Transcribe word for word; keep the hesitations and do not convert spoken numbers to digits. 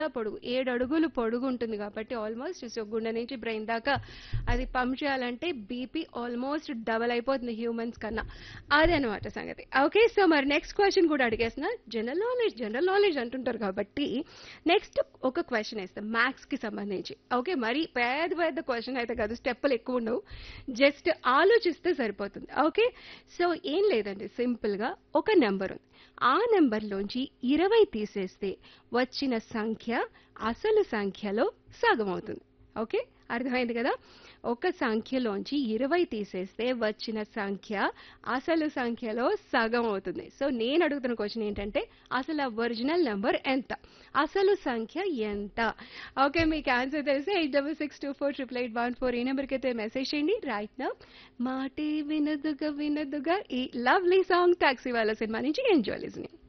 పొడుగు ఏడు అడుగులు పొడుగు ఉంటుంది కాబట్టి ఆల్మోస్ట్ సో గుండె నుంచి బ్రెయిన్ దాకా అది పంప్ చేయాలంటే బీపీ ఆల్మోస్ట్ డబల్ అయిపోతుంది హ్యూమన్స్ కన్నా. అదే అనమాట సంగతి. ఓకే, సో మరి నెక్స్ట్ క్వశ్చన్ కూడా అడిగేసిన. జనరల్ నాలెడ్జ్ జనరల్ నాలెడ్జ్ అంటుంటారు కాబట్టి నెక్స్ట్ ఒక క్వశ్చన్ వేస్తాం మ్యాథ్స్ కి సంబంధించి. ఓకే, మరి పెద్ద పెద్ద క్వశ్చన్ అయితే కాదు, స్టెప్పులు ఎక్కువ ఉండవు, జస్ట్ ఆలోచిస్తే సరిపోతుంది. ఓకే, సో ఏం లేదండి, సింపుల్ గా ఒక నెంబర్ ఉంది. ఆ నెంబర్లోంచి ఇరవై తీసేస్తే వచ్చిన సంఖ్య అసలు సంఖ్యలో సగం అవుతుంది. ఓకే, అర్థమైంది కదా. ఒక సంఖ్యలోంచి ఇరవై తీసేస్తే వచ్చిన సంఖ్య అసలు సంఖ్యలో సగం అవుతుంది. సో నేను అడుగుతున్న క్వశ్చన్ ఏంటంటే అసలు ఆ ఒరిజినల్ నెంబర్ ఎంత, అసలు సంఖ్య ఎంత? ఓకే, మీకు ఆన్సర్ తెలిసి eight double six two four triple eight one four ఈ నెంబర్కి అయితే మెసేజ్ చేయండి. రైట్ నౌ మాటే వినదుగా వినదుగా ఈ లవ్లీ సాంగ్ టాక్సీ వాళ్ళ సినిమా నుంచి ఎంజాయ్ లిజనింగ్.